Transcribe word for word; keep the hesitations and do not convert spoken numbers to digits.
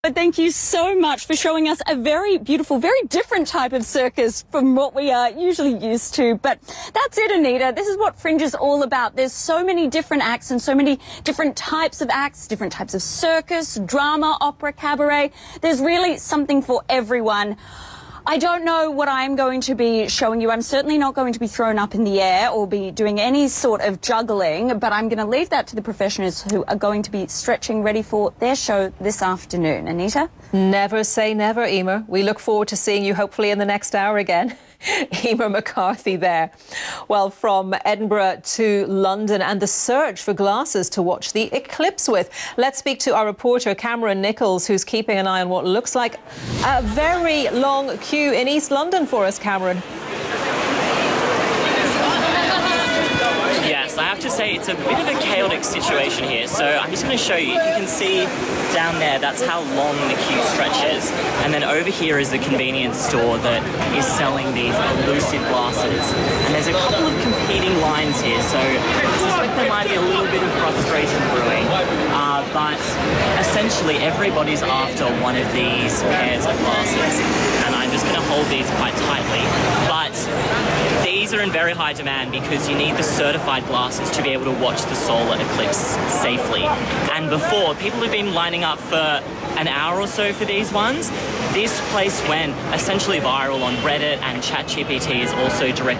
But thank you so much for showing us a very beautiful, very different type of circus from what we are usually used to. But that's it, Anita. This is what Fringe is all about. There's so many different acts and so many different types of acts, different types of circus, drama, opera, cabaret. There's really something for everyone. I don't know what I'm going to be showing you. I'm certainly not going to be thrown up in the air or be doing any sort of juggling, but I'm going to leave that to the professionals who are going to be stretching ready for their show this afternoon. Anita? Never say never, Emer. We look forward to seeing you hopefully in the next hour again. Emer McCarthy there. Well, from Edinburgh to London and the search for glasses to watch the eclipse with. Let's speak to our reporter Cameron Nichols, who's keeping an eye on what looks like a very long queue in East London for us, Cameron. Yes, I have to say it's a bit of a chaotic situation here, so I'm just going to show you. If you can see down there, that's how long the queue stretches, and then over here is the convenience store that is selling these elusive glasses, and there's a couple of competing lines here, so I suspect there might be a little bit of frustration brewing, uh, but essentially everybody's after one of these pairs of glasses, and I'm just going to hold these quite tightly, but these are in very high demand because you need the certified glasses to be able to watch the solar eclipse safely. And before, people have been lining up for an hour or so for these ones. This place went essentially viral on Reddit, and ChatGPT is also directly